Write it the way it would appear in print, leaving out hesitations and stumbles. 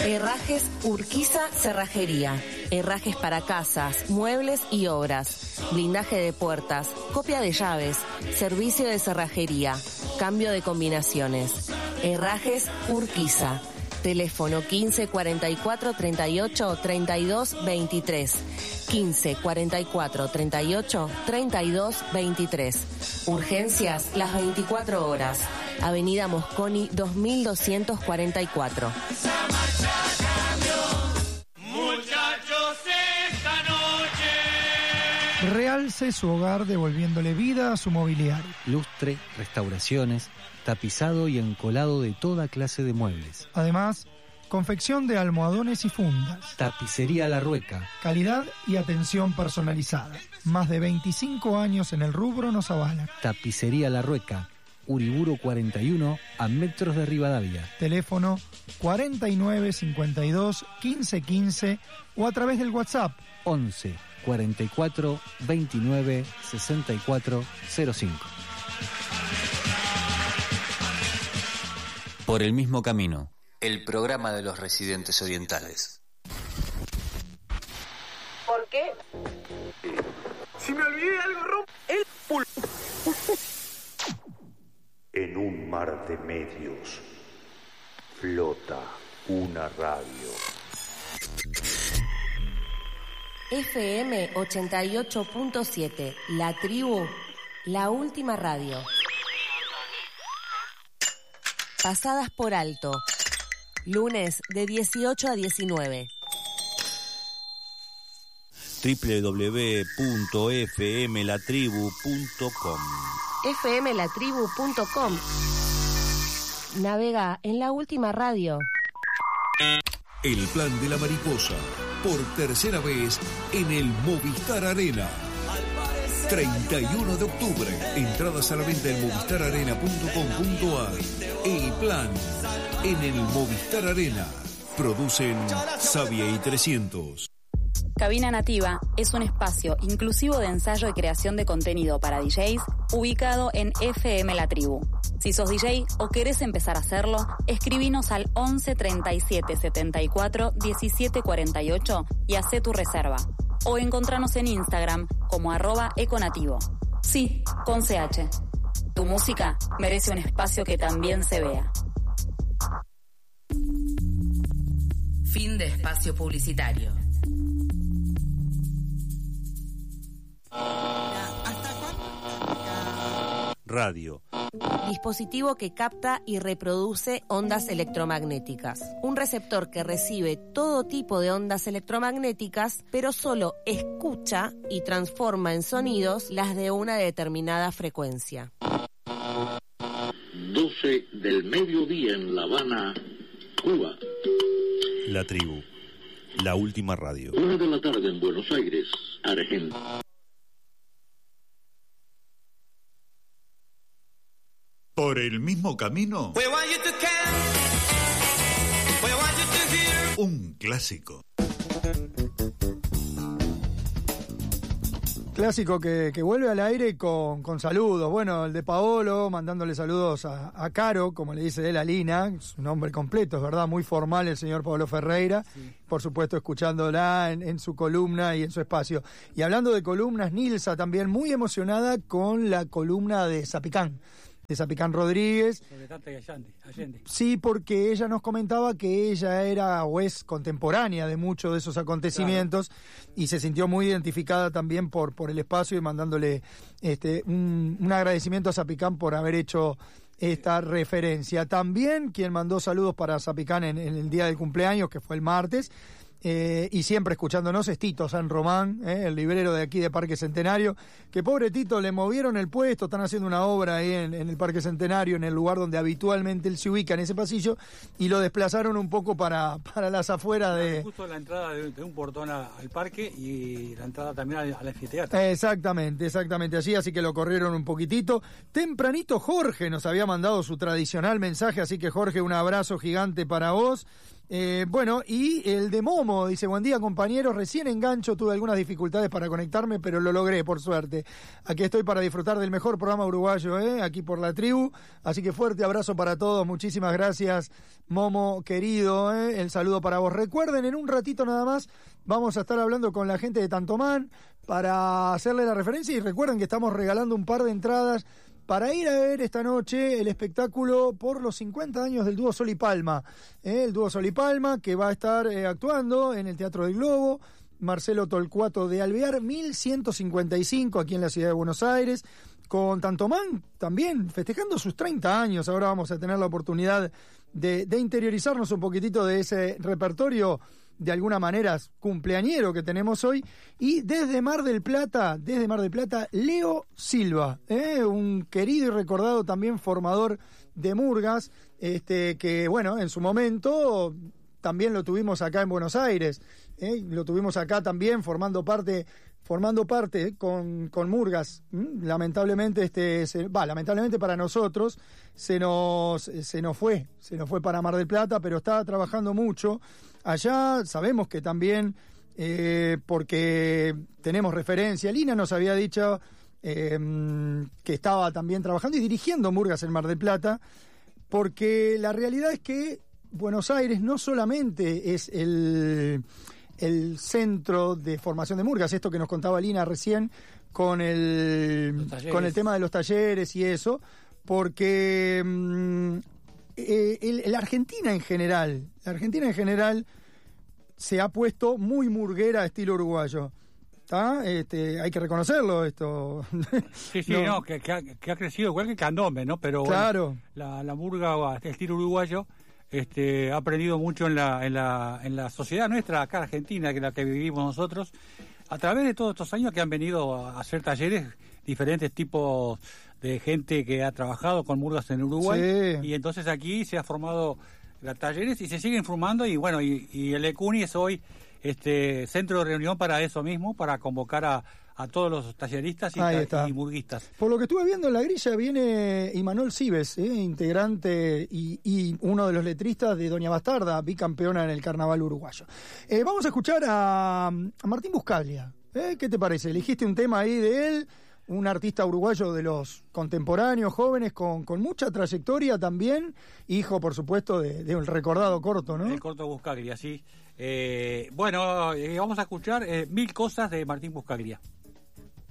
Herrajes Urquiza Cerrajería. Herrajes para casas, muebles y obras. Blindaje de puertas, copia de llaves, servicio de cerrajería, cambio de combinaciones. Herrajes Urquiza. Teléfono 15 44 38 32 23. 15 44 38 32 23. Urgencias las 24 horas. Avenida Mosconi 2244. Realce su hogar devolviéndole vida a su mobiliario. Lustre, restauraciones, tapizado y encolado de toda clase de muebles. Además, confección de almohadones y fundas. Tapicería La Rueca. Calidad y atención personalizada. Más de 25 años en el rubro nos avalan. Tapicería La Rueca. Uriburu 41, a metros de Rivadavia. Teléfono 49 52 15 15 o a través del WhatsApp 11 44 29 64 05. Por el mismo camino, el programa de los residentes orientales. ¿Por qué? Si me olvidé algo, el pulpo. En un mar de medios flota una radio. FM 88.7, La Tribu, la última radio. Pasadas por alto, lunes de 18 a 19. www.fmlatribu.com fmlatribu.com. Navega en la última radio. El plan de la mariposa, por tercera vez en el Movistar Arena. 31 de octubre. Entradas a la venta en movistararena.com.ar. El plan en el Movistar Arena. Producen Savia y 300. Cabina Nativa es un espacio inclusivo de ensayo y creación de contenido para DJs ubicado en FM La Tribu. Si sos DJ o querés empezar a hacerlo, escribinos al 11 37 74 17 48 y hacé tu reserva. O encontranos en Instagram como @econativo. Sí, con CH. Tu música merece un espacio que también se vea. Fin de espacio publicitario. Radio. Dispositivo que capta y reproduce ondas electromagnéticas. Un receptor que recibe todo tipo de ondas electromagnéticas, pero solo escucha y transforma en sonidos las de una determinada frecuencia. 12 del mediodía en La Habana, Cuba. La Tribu, la última radio. 1 de la tarde en Buenos Aires, Argentina. Por el mismo camino. Un clásico. Clásico que vuelve al aire con saludos. Bueno, el de Paolo, mandándole saludos a Caro, como le dice él a Lina, su nombre completo, es verdad, muy formal el señor Paolo Ferreira. Sí. Por supuesto, escuchándola en su columna y en su espacio. Y hablando de columnas, Nilsa también muy emocionada con la columna de Zapicán Rodríguez. Allende. Sí, porque ella nos comentaba que ella era o es contemporánea de muchos de esos acontecimientos, claro, y se sintió muy identificada también por el espacio, y mandándole un agradecimiento a Zapicán por haber hecho esta referencia. También quien mandó saludos para Zapicán en el día del cumpleaños, que fue el martes, y siempre escuchándonos, es Tito San Román, el librero de aquí de Parque Centenario, que pobre Tito, le movieron el puesto, están haciendo una obra ahí en el Parque Centenario, en el lugar donde habitualmente él se ubica, en ese pasillo, y lo desplazaron un poco para las afueras de... Justo la entrada de un portón al parque y la entrada también al anfiteatro. Exactamente así que lo corrieron un poquitito. Tempranito Jorge nos había mandado su tradicional mensaje, así que Jorge, un abrazo gigante para vos. Bueno, y el de Momo dice, buen día compañeros, recién engancho, tuve algunas dificultades para conectarme, pero lo logré, por suerte. Aquí estoy para disfrutar del mejor programa uruguayo, aquí por La Tribu, así que fuerte abrazo para todos, muchísimas gracias, Momo querido, el saludo para vos. Recuerden, en un ratito nada más, vamos a estar hablando con la gente de Tantomán para hacerle la referencia, y recuerden que estamos regalando un par de entradas para ir a ver esta noche el espectáculo por los 50 años del dúo Sol y Palma. El dúo Sol y Palma, que va a estar actuando en el Teatro del Globo, Marcelo Tolcuato de Alvear, 1155, aquí en la ciudad de Buenos Aires, con Tantomán también festejando sus 30 años. Ahora vamos a tener la oportunidad de interiorizarnos un poquitito de ese repertorio de alguna manera cumpleañero que tenemos hoy. Y desde Mar del Plata, Leo Silva, un querido y recordado también formador de murgas, que bueno, en su momento también lo tuvimos acá en Buenos Aires, lo tuvimos acá también formando parte con murgas. Lamentablemente lamentablemente para nosotros se nos fue para Mar del Plata, pero estaba trabajando mucho allá. Sabemos que también porque tenemos referencia, Lina nos había dicho que estaba también trabajando y dirigiendo murgas en Mar del Plata, porque la realidad es que Buenos Aires no solamente es el centro de formación de murgas, esto que nos contaba Lina recién con el tema de los talleres y eso, porque la Argentina en general se ha puesto muy murguera estilo uruguayo. Hay que reconocerlo esto. Sí, no, que ha crecido igual que Candombe, ¿no? Pero claro, bueno, la murga estilo uruguayo ha aprendido mucho en la sociedad nuestra acá Argentina, que es la que vivimos nosotros, a través de todos estos años que han venido a hacer talleres, diferentes tipos de gente que ha trabajado con murgas en Uruguay, sí. Y entonces aquí se ha formado talleres y se siguen formando, y bueno, y el ECUNI es hoy centro de reunión para eso mismo, para convocar a todos los talleristas y murguistas. Por lo que estuve viendo en la grilla viene Imanol Cibes, integrante y uno de los letristas de Doña Bastarda, bicampeona en el carnaval uruguayo. Vamos a escuchar a Martín Buscaglia. ¿Qué te parece? Elegiste un tema ahí de él, un artista uruguayo de los contemporáneos, jóvenes, con mucha trayectoria también, hijo, por supuesto, de un recordado corto, ¿no? El corto Buscaglia, sí. Bueno, vamos a escuchar 1000 cosas de Martín Buscaglia.